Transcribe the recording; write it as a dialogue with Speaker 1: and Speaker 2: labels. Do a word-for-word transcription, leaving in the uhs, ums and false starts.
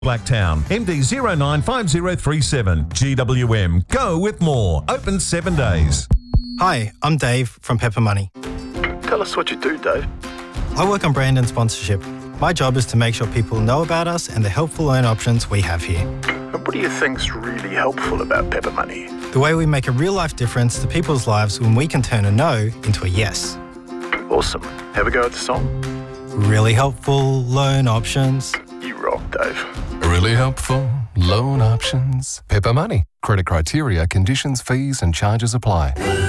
Speaker 1: Blacktown, M D zero nine five zero three seven. G W M. Go with more. Open seven days.
Speaker 2: Hi, I'm Dave from Pepper Money.
Speaker 3: Tell us what you do, Dave.
Speaker 2: I work on brand and sponsorship. My job is to make sure people know about us and the helpful loan options we have here.
Speaker 3: And what do you think's really helpful about Pepper Money?
Speaker 2: The way we make a real-life difference to people's lives when we can turn a no into a yes.
Speaker 3: Awesome. Have a go at the song?
Speaker 2: Really helpful loan options.
Speaker 3: You rock, Dave.
Speaker 4: Really helpful loan options. Pepper Money. Credit criteria, conditions, fees and charges apply.